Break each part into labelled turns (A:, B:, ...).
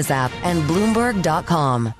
A: Business app and Bloomberg.com.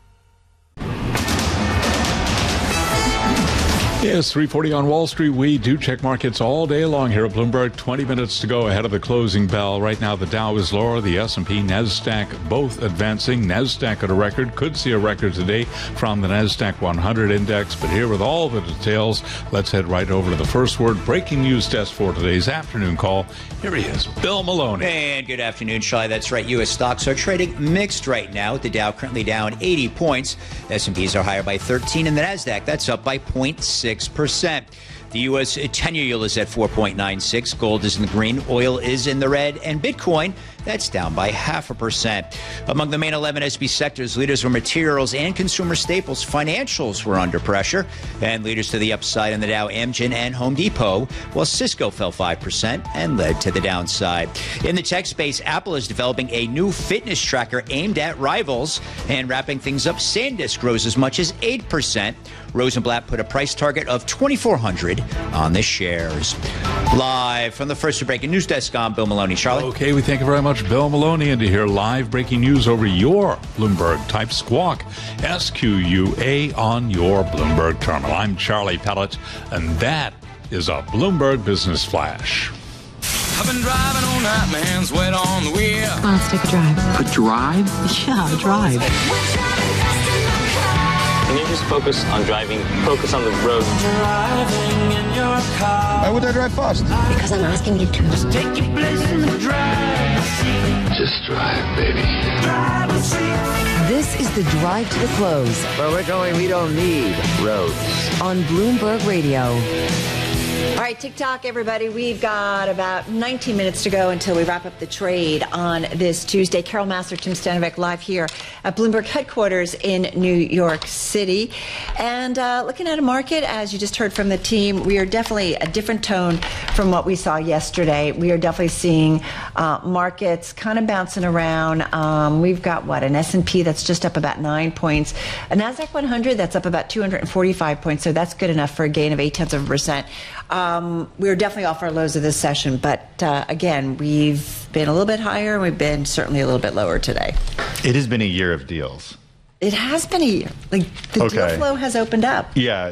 B: Yes, 3:40 on Wall Street. We do check markets all day long here at Bloomberg. 20 minutes to go ahead of the closing bell. Right now, the Dow is lower. The S&P, NASDAQ, both advancing. NASDAQ at a record. Could see a record today from the NASDAQ 100 index. But here with all the details, let's head right over to the first word breaking news desk for today's afternoon call. Here he is, Bill Maloney.
C: And good afternoon, Shai. That's right. U.S. stocks are trading mixed right now, with the Dow currently down 80 points. S&Ps are higher by 13, and the NASDAQ, that's up by 0.6%. The U.S. 10-year yield is at 4.96. Gold is in the green. Oil is in the red. And Bitcoin, that's down by 0.5%. Among the main 11 SB sectors, leaders were materials and consumer staples. Financials were under pressure. And leaders to the upside in the Dow, Amgen and Home Depot, while Cisco fell 5% and led to the downside. In the tech space, Apple is developing a new fitness tracker aimed at rivals. And wrapping things up, SanDisk rose as much as 8%. Rosenblatt put a price target of $2,400 on the shares. Live from the first breaking news desk, I'm Bill Maloney. Charlotte?
B: Okay, we thank you very much, Bill Maloney. And to hear live breaking news over your Bloomberg, type SQUAWK, SQUA, on your Bloomberg terminal. I'm Charlie Pellet, and that is a Bloomberg Business Flash.
D: I've been driving all night, my hands wet on the wheel.
E: Come on, let's take a drive.
F: A drive?
E: Yeah, a drive.
G: Can you just focus on driving? Focus on the road.
D: Driving in your car.
H: Why would I drive fast?
E: Because I'm asking you to.
D: Just take your place in the driver's seat.
H: Just drive, baby.
D: Driver's seat.
A: This is the drive to the close
F: Where we're going, we don't need roads.
A: on Bloomberg Radio.
I: All right, TikTok, everybody. We've got about 19 minutes to go until we wrap up the trade on this Tuesday. Carol Massar, Tim Stanovic, live here at Bloomberg headquarters in New York City. And looking at a market, as you just heard from the team, we are definitely a different tone from what we saw yesterday. We are definitely seeing markets kind of bouncing around. We've got, an S&P that's just up about 9 points. A NASDAQ 100 that's up about 245 points, so that's good enough for a gain of 0.8%. We're definitely off our lows of this session, but again, we've been a little bit higher, and we've been certainly a little bit lower today.
J: It has been a year of deals.
I: It has been a year. Like, the deal flow has opened up.
J: Yeah.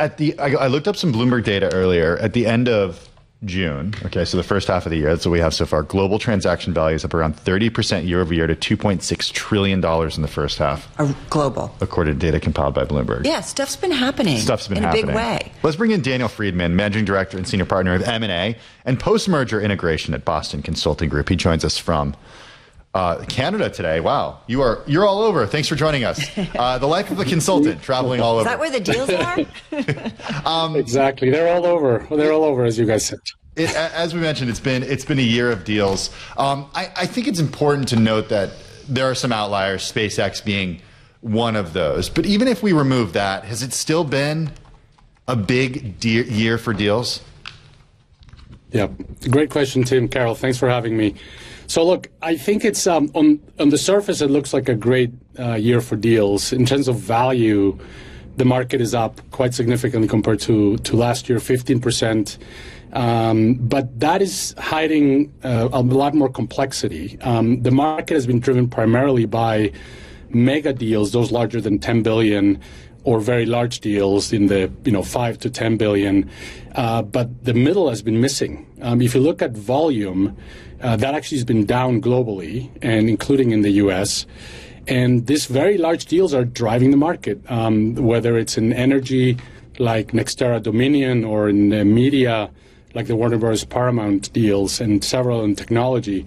J: I looked up some Bloomberg data earlier. At the end of June, so the first half of the year, that's what we have so far, global transaction value is up around 30% year over year to $2.6 trillion in the first half.
I: Global.
J: According to data compiled by Bloomberg.
I: Yeah, stuff's been happening. In a big way.
J: Let's bring in Daniel Friedman, Managing Director and Senior Partner of M&A and Post-Merger Integration at Boston Consulting Group. He joins us from Canada today. Wow. You're all over. Thanks for joining us. The life of a consultant, traveling all over.
I: Is that where the deals are?
K: Exactly. They're all over. They're all over, as you guys said.
J: As we mentioned, it's been a year of deals. I think it's important to note that there are some outliers, SpaceX being one of those. But even if we remove that, has it still been a big year for deals?
K: Yeah. Great question, Tim. Carol, thanks for having me. So look, I think it's on the surface, it looks like a great year for deals. In terms of value, the market is up quite significantly compared to last year, 15%. But that is hiding a lot more complexity. The market has been driven primarily by mega deals, those larger than 10 billion, or very large deals in the 5 to 10 billion. But the middle has been missing. If you look at volume, that actually has been down globally, and including in the U.S. And these very large deals are driving the market, whether it's in energy like NextEra Dominion or in media like the Warner Bros. Paramount deals and several in technology.